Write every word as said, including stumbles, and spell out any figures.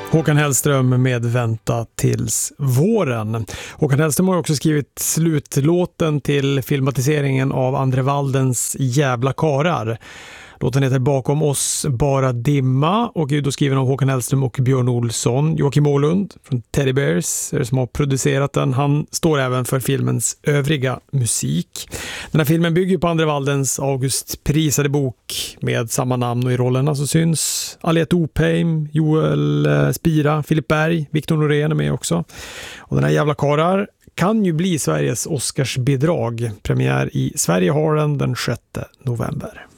Håkan Hellström med Vänta tills våren. Håkan Hellström har också skrivit slutlåten till filmatiseringen av Andre Waldens Jävla karar. Låten heter Bakom oss bara dimma och är då skriven av Håkan Hellström och Björn Olsson. Joakim Åhlund från Teddy Bears är det som har producerat den. Han står även för filmens övriga musik. Den här filmen bygger på Andre Waldens August prisade bok med samma namn, och i rollerna så syns Aliette Opheim, Joel Spira, Filip Berg, Victor Norén är med också. Och den här Jävla karar kan ju bli Sveriges Oscarsbidrag. Premiär i Sverige har den den sjätte november.